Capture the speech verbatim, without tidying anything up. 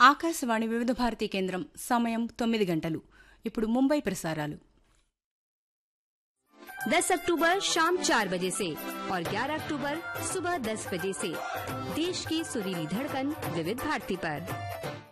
ఆకాశవాణి వివిధ భారతి కేంద్రం సమయం తొమ్మిది గంటలు. ఇప్పుడు ముంబై ప్రసారాలు. दस अक्टूबर शाम चार बजे से और ग्यारह अक्टूबर सुबह दस बजे से देश की सुरीली धड़कन विविध भारती पर।